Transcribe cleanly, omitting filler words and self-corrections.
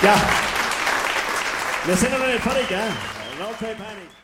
Ja. Vi sender den i Farike. No pay panic.